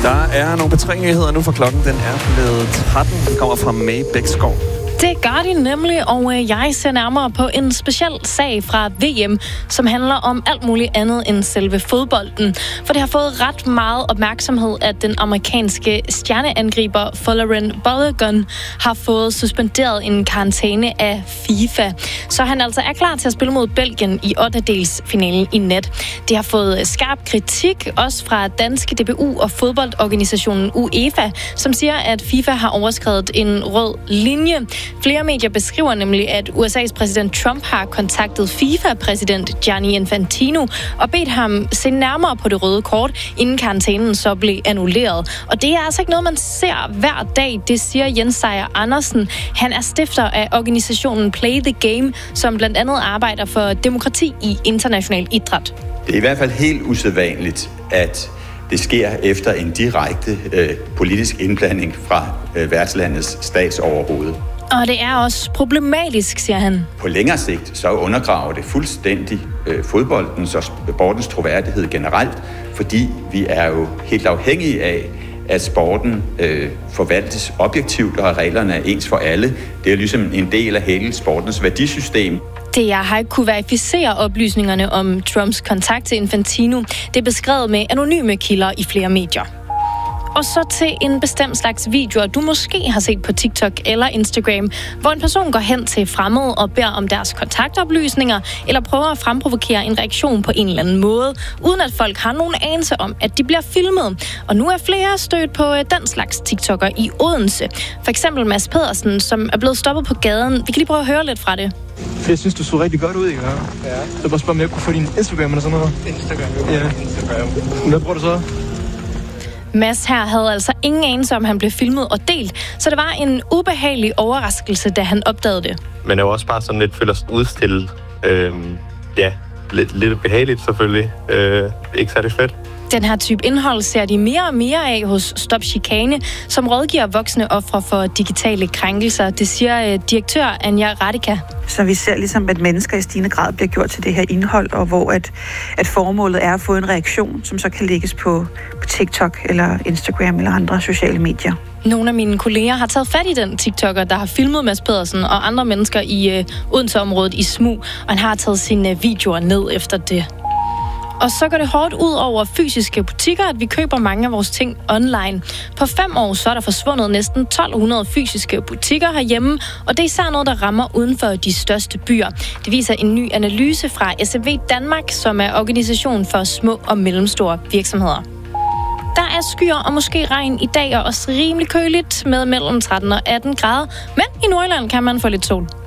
Der er nogle betrængeligheder nu, for klokken den er blevet 13. Den kommer fra May Bækskov. Det gør de nemlig, og jeg ser nærmere på en speciel sag fra VM, som handler om alt muligt andet end selve fodbolden. For det har fået ret meget opmærksomhed, at den amerikanske stjerneangriber Folarin Balogun har fået suspenderet en karantæne af FIFA. Så han altså er klar til at spille mod Belgien i 8-delsfinalen i nat. Det har fået skarp kritik, også fra danske DBU og fodboldorganisationen UEFA, som siger, at FIFA har overskredet en rød linje. Flere medier beskriver nemlig, at USA's præsident Trump har kontaktet FIFA-præsident Gianni Infantino og bedt ham se nærmere på det røde kort, inden karantænen så blev annulleret. Og det er altså ikke noget, man ser hver dag, det siger Jens Sejer Andersen. Han er stifter af organisationen Play the Game, som blandt andet arbejder for demokrati i international idræt. Det er i hvert fald helt usædvanligt, at det sker efter en direkte politisk indblanding fra værtslandets statsoverhoved. Og det er også problematisk, siger han. På længere sigt så undergraver det fuldstændig fodboldens og sportens troværdighed generelt, fordi vi er jo helt afhængige af, at sporten forvaltes objektivt, og at reglerne er ens for alle. Det er ligesom en del af hele sportens værdisystem. DR har ikke kunne verificere oplysningerne om Trumps kontakt til Infantino. Det er beskrevet med anonyme kilder i flere medier. Og så til en bestemt slags videoer, du måske har set på TikTok eller Instagram, hvor en person går hen til fremmede og beder om deres kontaktoplysninger, eller prøver at fremprovokere en reaktion på en eller anden måde, uden at folk har nogen anelse om, at de bliver filmet. Og nu er flere stødt på den slags TikToker i Odense. For eksempel Mads Pedersen, som er blevet stoppet på gaden. Vi kan lige prøve at høre lidt fra det. Jeg synes, du så rigtig godt ud, ikke? Ja. Så bare spørg, om jeg kunne få din Instagram eller sådan noget. Instagram. Ja. Hvad bruger du så? Mads her havde altså ingen anelse om, han blev filmet og delt, så det var en ubehagelig overraskelse, da han opdagede det. Men det var også bare sådan lidt føler sig udstillet. Lidt behageligt selvfølgelig. Ikke særlig fedt. Den her type indhold ser de mere og mere af hos Stop Chikane, som rådgiver voksne ofre for digitale krænkelser. Det siger direktør Anja Radika. Så vi ser ligesom, at mennesker i stigende grad bliver gjort til det her indhold, og hvor at formålet er at få en reaktion, som så kan lægges på TikTok eller Instagram eller andre sociale medier. Nogle af mine kolleger har taget fat i den TikToker, der har filmet Mads Pedersen og andre mennesker i Odense-området i smug, og han har taget sine videoer ned efter det. Og så går det hårdt ud over fysiske butikker, at vi køber mange af vores ting online. På 5 år så er der forsvundet næsten 1200 fysiske butikker herhjemme, og det er især noget, der rammer uden for de største byer. Det viser en ny analyse fra SMV Danmark, som er organisation for små og mellemstore virksomheder. Der er skyer og måske regn i dag, og også rimelig køligt med mellem 13 og 18 grader, men i Nordjylland kan man få lidt sol.